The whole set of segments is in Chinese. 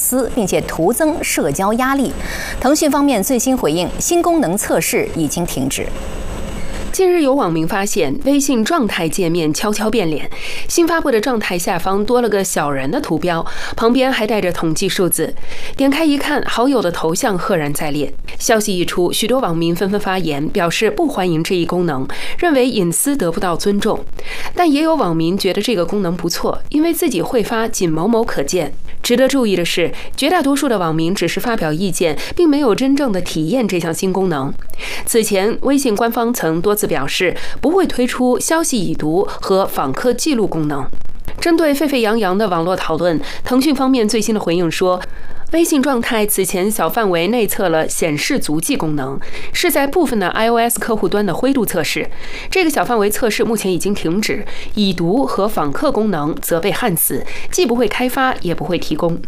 私，并且徒增社交压力。腾讯方面最新回应，新功能测试已经停止。 近日有网民发现，微信状态界面悄悄变脸，新发布的状态下方多了个小人的图标，旁边还带着统计数字。点开一看，好友的头像赫然在列。消息一出，许多网民纷纷发言，表示不欢迎这一功能，认为隐私得不到尊重。但也有网民觉得这个功能不错，因为自己会发仅某某可见。值得注意的是，绝大多数的网民只是发表意见，并没有真正的体验这项新功能。此前，微信官方曾多次表示不会推出消息已读和访客记录功能。针对沸沸扬扬的网络讨论，腾讯方面最新的回应说，微信状态此前小范围内测了显示足迹功能，是在部分的 iOS 客户端的灰度测试。这个小范围测试目前已经停止，已读和访客功能则被焊死，既不会开发，也不会提供。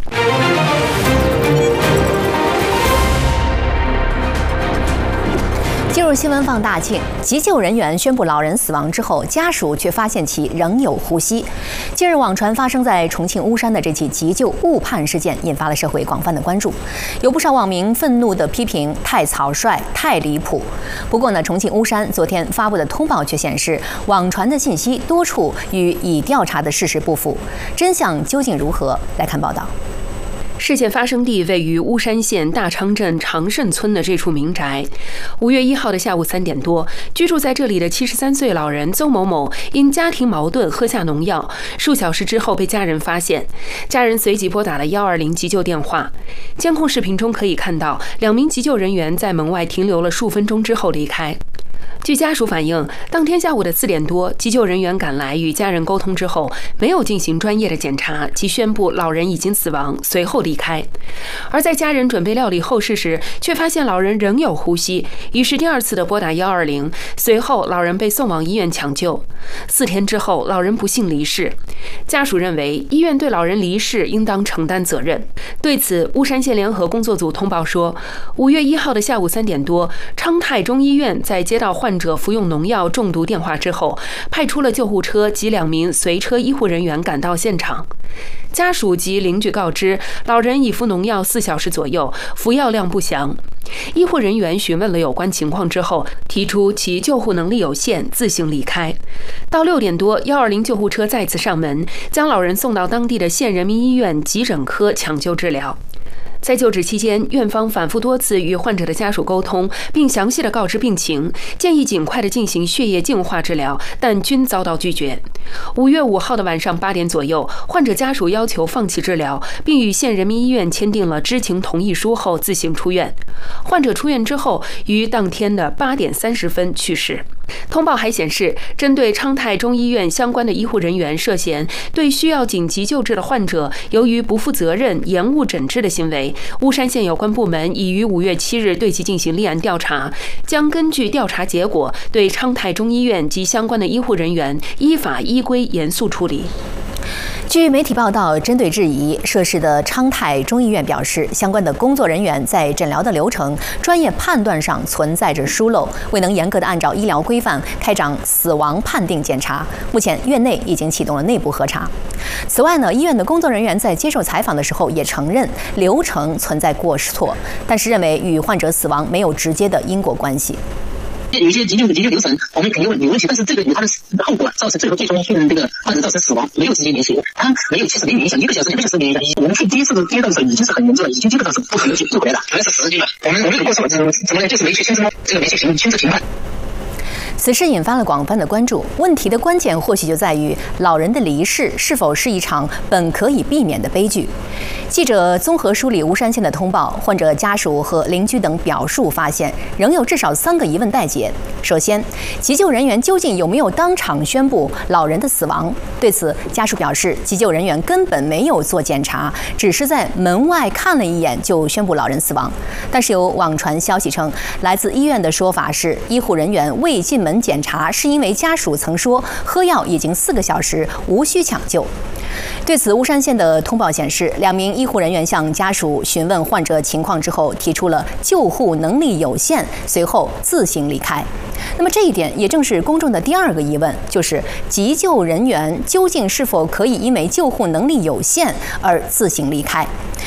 进入新闻放大镜，急救人员宣布老人死亡之后，家属却发现其仍有呼吸。近日网传发生在重庆巫山的这起急救误判事件，引发了社会广泛的关注。有不少网民愤怒地批评太草率、太离谱。不过呢，重庆巫山昨天发布的通报却显示，网传的信息多处与已调查的事实不符。真相究竟如何？来看报道。 事件发生地位于巫山县大昌镇长盛村的这处民宅。5月1号的下午3点多，居住在这里的73岁老人邹某某因家庭矛盾喝下农药，数小时之后被家人发现。家人随即拨打了120急救电话。监控视频中可以看到，2名急救人员在门外停留了数分钟之后离开。据家属反映，当天下午的4点多，急救人员赶来与家人沟通之后，没有进行专业的检查，即宣布老人已经死亡，随后离开。而在家人准备料理后事时，却发现老人仍有呼吸，于是第2次的拨打120，随后老人被送往医院抢救。4天之后，老人不幸离世。家属认为，医院对老人离世应当承担责任。对此，巫山县联合工作组通报说，5月1号的下午3点多，昌泰中医院在接到患者服用农药中毒电话之后，派出了救护车及2名随车医护人员赶到现场。家属及邻居告知，老人已服农药4小时左右，服药量不详。医护人员询问了有关情况之后，提出其救护能力有限，自行离开。到6点多，120救护车再次上门，将老人送到当地的县人民医院急诊科抢救治疗。在救治期间，院方反复多次与患者的家属沟通，并详细的告知病情，建议尽快的进行血液净化治疗，但均遭到拒绝。5月5号的晚上8点左右，患者家属要求放弃治疗，并与县人民医院签订了知情同意书后自行出院。患者出院之后，于当天的8点30分去世。通报还显示，针对昌泰中医院相关的医护人员涉嫌对需要紧急救治的患者由于不负责任、延误诊治的行为，巫山县有关部门已于5月7日对其进行立案调查，将根据调查结果对昌泰中医院及相关的医护人员依法依规严肃处理。 据媒体报道，针对质疑，涉事的昌泰中医院表示，相关的工作人员在诊疗的流程、专业判断上存在着疏漏，未能严格的按照医疗规范开展死亡判定检查。目前，院内已经启动了内部核查。此外呢，医院的工作人员在接受采访的时候也承认流程存在过错，但是认为与患者死亡没有直接的因果关系。 有一些急救流程，我们肯定有问题，但是这个与它的后果造成最终对这个患者造成死亡没有直接联系，它没有其实没有影响，1个小时、2个小时没影响。我们去第一次接到的时候已经是很严重了，已经基本上是不可能去救回来了，可能是时机了。我们有过错，怎么样？就是没去签字，这个没去签字评判。 此事引发了广泛的关注。问题的关键或许就在于老人的离世是否是一场本可以避免的悲剧。记者综合梳理巫山县的通报、患者家属和邻居等表述，发现仍有至少3个疑问待解。首先，急救人员究竟有没有当场宣布老人的死亡？对此，家属表示，急救人员根本没有做检查，只是在门外看了一眼就宣布老人死亡。但是有网传消息称，来自医院的说法是，医护人员未进门检查，是因为家属曾说喝药已经4个小时，无需抢救。对此，巫山县的通报显示，2名医护人员向家属询问患者情况之后，提出了救护能力有限，随后自行离开。那么这一点也正是公众的第2个疑问，就是急救人员究竟是否可以因为救护能力有限而自行离开？